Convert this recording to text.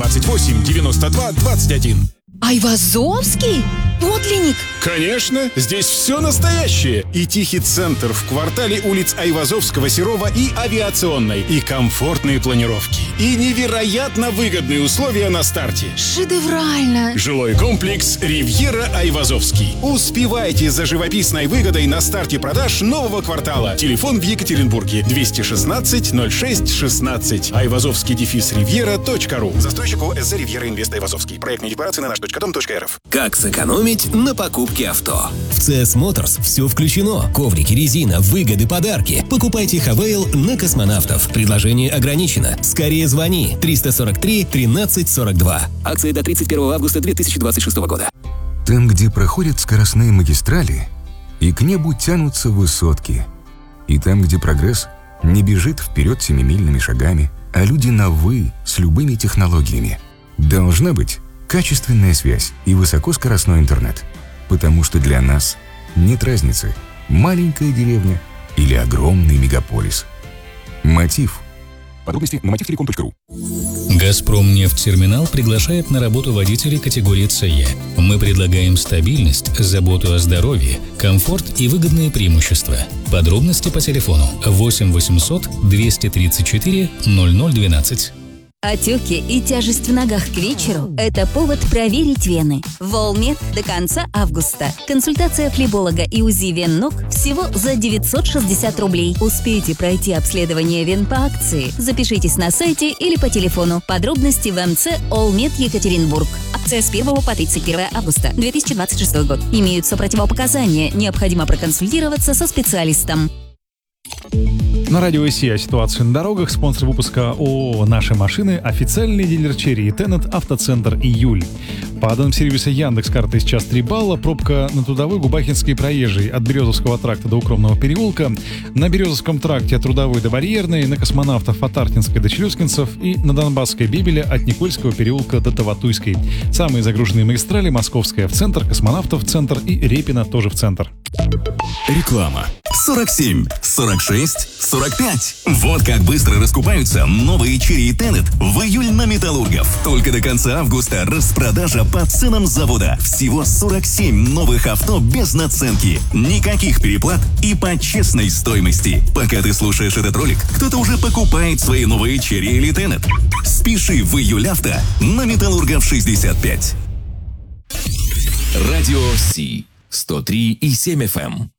28 92 21. Айвазовский? Подлинник? Конечно, здесь все настоящее. И тихий центр в квартале улиц Айвазовского, Серова и Авиационной. И комфортные планировки. И невероятно выгодные условия на старте. Шедеврально. Жилой комплекс «Ривьера Айвазовский». Успевайте за живописной выгодой на старте продаж нового квартала. Телефон в Екатеринбурге 216 06 16. Айвазовский-ривьера.ру. Застройщик ОСЗ «Ривьера Инвест Айвазовский». Проектные декларации на наш.дом.рф. Как сэкономить на покупке авто? В CS Motors все включено. Коврики, резина, выгоды, подарки. Покупайте Хавейл на Космонавтов. Предложение ограничено. Скорее звони. 343 13 42. Акция до 31 августа 2026 года. Там, где проходят скоростные магистрали, и к небу тянутся высотки. И там, где прогресс не бежит вперед семимильными шагами, а люди на «вы» с любыми технологиями. Должна быть качественная связь и высокоскоростной интернет. Потому что для нас нет разницы, маленькая деревня или огромный мегаполис. Мотив. Подробности на motivtelecom.ru. «Газпромнефтьтерминал» приглашает на работу водителей категории ЦЕ. Мы предлагаем стабильность, заботу о здоровье, комфорт и выгодные преимущества. Подробности по телефону 8 800 234 0012. Отеки и тяжесть в ногах к вечеру – это повод проверить вены. Волмед до конца августа. Консультация флеболога и УЗИ вен ног всего за 960 рублей. Успейте пройти обследование вен по акции. Запишитесь на сайте или по телефону. Подробности в МЦ «Олмед Екатеринбург». Акция с 1 по 31 августа 2026 год. Имеются противопоказания. Необходимо проконсультироваться со специалистом. На радио СИ о ситуации на дорогах. Спонсор выпуска ООО «Наши машины», официальный дилер Черри и Теннет, автоцентр «Июль». По данным сервиса Яндекс.Карты сейчас 3 балла. Пробка на Трудовой, Губахинской, Проезжей от Березовского тракта до Укромного переулка. На Березовском тракте от Трудовой до Барьерной. На Космонавтов от Артинской до Челюскинцев. И на Донбасской Бибеля от Никольского переулка до Таватуйской. Самые загруженные магистрали: Московская в центр, Космонавтов в центр и Репина тоже в центр. Реклама. 47, 46, 45. Вот как быстро раскупаются новые Черри и Теннет в июль на Металлургов. Только до конца августа распродажа по ценам завода. Всего 47 новых авто без наценки. Никаких переплат и по честной стоимости. Пока ты слушаешь этот ролик, кто-то уже покупает свои новые Черри или Теннет. Спеши в июль авто на Металлургов 65. Радио Си 103,7 FM.